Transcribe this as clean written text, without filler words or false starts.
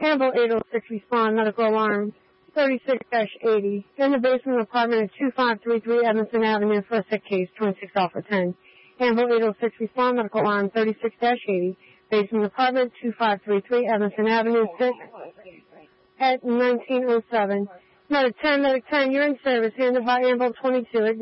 Handle 806, respond, medical alarm 36-80. In the basement apartment at 2533 Edmondson Avenue for a sick case, 26 Alpha 10. Handle 806, respond, medical alarm 36-80. Basement apartment 2533 Edmondson Avenue, 6 at 1907. Medic 10, you're in service, handed by Ambulance 22 at